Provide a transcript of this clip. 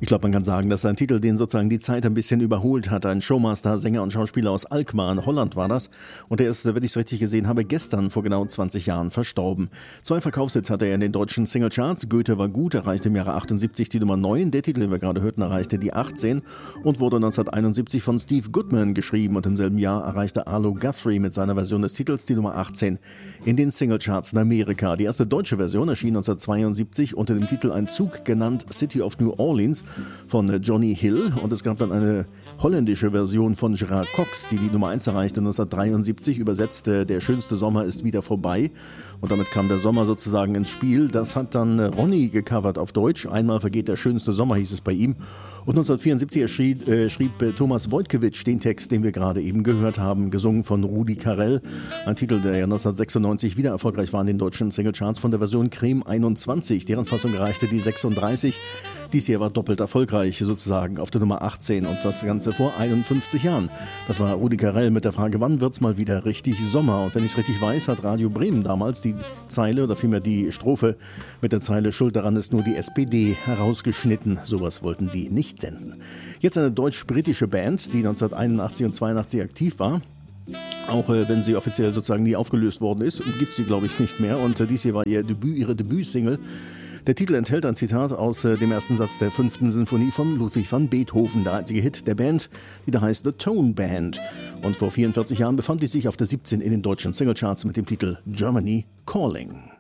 Ich glaube, man kann sagen, dass ein Titel, den sozusagen die Zeit ein bisschen überholt hat. Ein Showmaster, Sänger und Schauspieler aus Alkmaar in Holland war das. Und der ist, wenn ich es richtig gesehen habe, gestern vor genau 20 Jahren verstorben. 2 Verkaufshits hatte er in den deutschen Singlecharts. Goethe war gut, erreichte im Jahre 78 die Nummer 9. Der Titel, den wir gerade hörten, erreichte die 18 und wurde 1971 von Steve Goodman geschrieben. Und im selben Jahr erreichte Arlo Guthrie mit seiner Version des Titels die Nummer 18 in den Singlecharts in Amerika. Die erste deutsche Version erschien 1972 unter dem Titel Ein Zug genannt City of New Orleans von Johnny Hill, und es gab dann eine holländische Version von Gerard Cox, die die Nummer 1 erreichte 1973, übersetzte Der schönste Sommer ist wieder vorbei, und damit kam der Sommer sozusagen ins Spiel. Das hat dann Ronny gecovert auf Deutsch, Einmal vergeht der schönste Sommer hieß es bei ihm, und 1974 schrieb Thomas Wojtkiewicz den Text, den wir gerade eben gehört haben, gesungen von Rudi Carrell, ein Titel, der ja 1996 wieder erfolgreich war in den deutschen Singlecharts von der Version Creme 21, deren Fassung erreichte die 36. Dies hier war doppelt erfolgreich sozusagen auf der Nummer 18, und das Ganze vor 51 Jahren. Das war Rudi Carrell mit der Frage, wann wird's mal wieder richtig Sommer? Und wenn ich es richtig weiß, hat Radio Bremen damals die Zeile oder vielmehr die Strophe mit der Zeile Schuld daran ist nur die SPD herausgeschnitten. Sowas wollten die nicht senden. Jetzt eine deutsch-britische Band, die 1981 und 82 aktiv war. Auch wenn sie offiziell sozusagen nie aufgelöst worden ist, gibt sie, glaube ich, nicht mehr. Und dies hier war ihre Debütsingle. Der Titel enthält ein Zitat aus dem ersten Satz der 5. Sinfonie von Ludwig van Beethoven, der einzige Hit der Band, die da heißt The Tone Band. Und vor 44 Jahren befand die sich auf der 17 in den deutschen Singlecharts mit dem Titel Germany Calling.